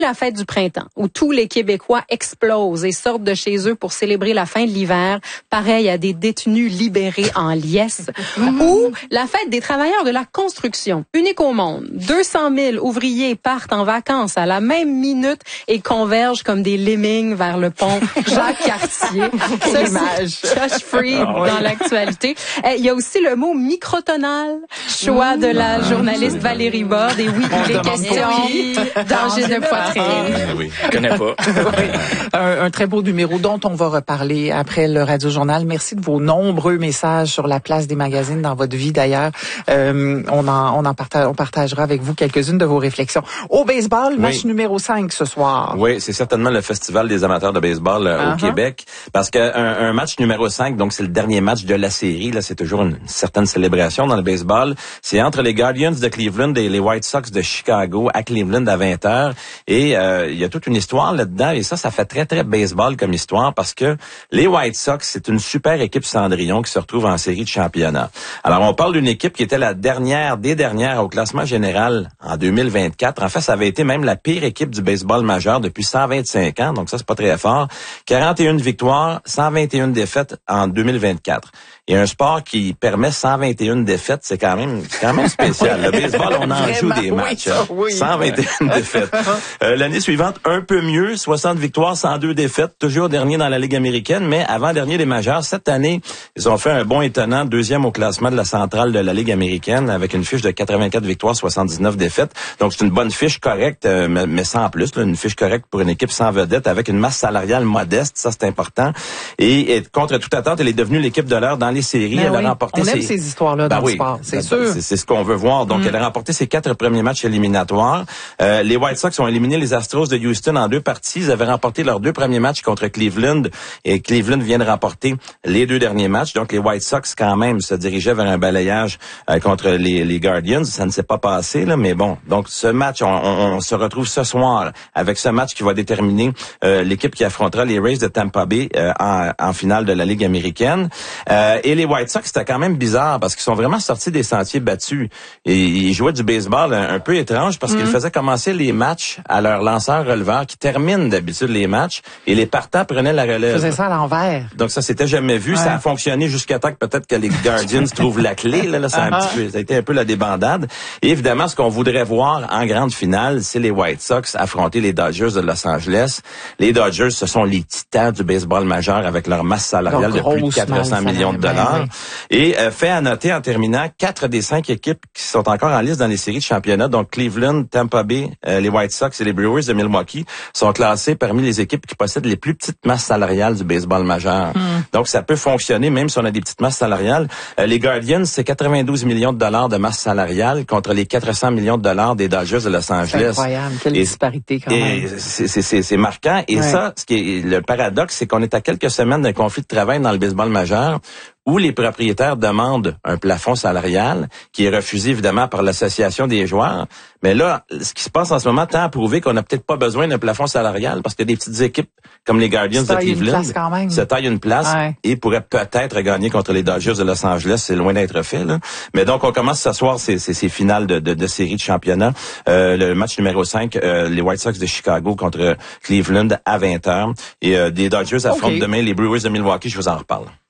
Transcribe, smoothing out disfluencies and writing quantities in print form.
la fête du printemps, où tous les Québécois explosent et sortent de chez eux pour célébrer la fin de l'hiver, pareil à des détenus libérés en liesse, ou la fête des travailleurs de la construction, unique au monde. 200 000 ouvriers partent en vacances à la même minute et convergent comme des lemmings vers le pont Jacques-Cartier. Ça, c'est Josh Freed dans l'actualité. Il y a aussi le mot microtonal, choix de la journaliste Valérie Borde, et oui, il est question d'angine de poitrine. Oui, je connais pas. Un très beau numéro dont on va reparler après le Radio-Journal. Merci de vos nombreux messages sur la place des magazines dans votre vie d'ailleurs. On partagera avec vous quelques-unes de vos réflexions. Au baseball, match numéro 5 ce soir. Oui, c'est certainement le Festival des amateurs de baseball au Québec. Parce qu'un match numéro 5, donc c'est le dernier match de la série, là c'est toujours une certaine célébration dans le baseball. C'est entre les Guardians de Cleveland et les White Sox de Chicago à Cleveland à 20h. Et il y a toute une histoire là-dedans. Et ça fait très, très baseball comme histoire parce que les White Sox, c'est une super équipe Cendrillon qui se retrouve en série de championnat. Alors, on parle d'une équipe qui était la dernière des dernières au classement général en 2024. En fait, ça avait été même la pire équipe du baseball majeur depuis 125 ans. Donc ça, c'est pas très fort. 41 victoires, 121 défaites en 2024. Et un sport qui permet 121 défaites, c'est quand même spécial. Le baseball, on en joue des matchs. 121 défaites. L'année suivante, un peu mieux, 60 victoires, 102 défaites, toujours dernier dans la Ligue américaine, mais avant-dernier des majeurs. Cette année, ils ont fait un bond étonnant, deuxième au classement de la centrale de la Ligue américaine, avec une fiche de 84 victoires, 79 défaites. Donc, c'est une bonne fiche correcte, mais sans plus, là, une fiche correcte pour une équipe sans vedette, avec une masse salariale modeste, ça c'est important. Et contre toute attente, elle est devenue l'équipe de l'heure dans les séries. Elle a remporté on aime ces histoires-là dans le sport, c'est sûr. C'est ce qu'on veut voir. Donc, elle a remporté ses 4 premiers matchs éliminatoires. Les White Sox ont éliminé les Astros de Houston en 2 parties. Ils avaient remporté leurs 2 premiers matchs contre Cleveland et Cleveland vient de remporter les 2 derniers matchs. Donc, les White Sox, quand même, se dirigeaient vers un balayage contre les Guardians. Ça ne s'est pas passé, là, mais bon. Donc, ce match, on se retrouve ce soir avec ce match qui va déterminer l'équipe qui affrontera les Rays de Tampa Bay en finale de la Ligue américaine. Et les White Sox, c'était quand même bizarre parce qu'ils sont vraiment sortis des sentiers battus. Et ils jouaient du baseball un peu étrange parce qu'ils faisaient commencer les matchs à leur lanceur-releveur qui termine d'habitude les matchs et les partants prenaient la relève. Ils faisaient ça à l'envers. Donc ça, c'était jamais vu. Ça a fonctionné jusqu'à temps que peut-être que les Guardians trouvent la clé. Là, ça a été un peu la débandade. Et évidemment, ce qu'on voudrait voir en grande finale, c'est les White Sox affronter les Dodgers de Los Angeles. Les Dodgers, ce sont les titans du baseball majeur avec leur masse salariale de plus de 400 millions de dollars. Et fait à noter en terminant, 4 des 5 équipes qui sont encore en liste dans les séries de championnat, donc Cleveland, Tampa Bay, les White Sox et les Brewers de Milwaukee, sont classés parmi les équipes qui possèdent les plus petites masses salariales du baseball majeur. Donc ça peut fonctionner même si on a des petites masses salariales. Les Guardians, c'est 92 millions de dollars de masse salariale contre les 400 millions de dollars des Dodgers de Los Angeles. C'est incroyable, quelle disparité quand même. C'est marquant. Et ça, ce qui est le paradoxe, c'est qu'on est à quelques semaines d'un conflit de travail dans le baseball majeur où les propriétaires demandent un plafond salarial qui est refusé évidemment par l'association des joueurs. Mais là, ce qui se passe en ce moment tend à prouver qu'on n'a peut-être pas besoin d'un plafond salarial parce que des petites équipes comme les Guardians de Cleveland se taillent une place et pourraient peut-être gagner contre les Dodgers de Los Angeles. C'est loin d'être fait, là. Mais donc, on commence ce soir ces finales de série de championnat. Le match numéro 5, les White Sox de Chicago contre Cleveland à 20h. Et des Dodgers affrontent demain les Brewers de Milwaukee. Je vous en reparle.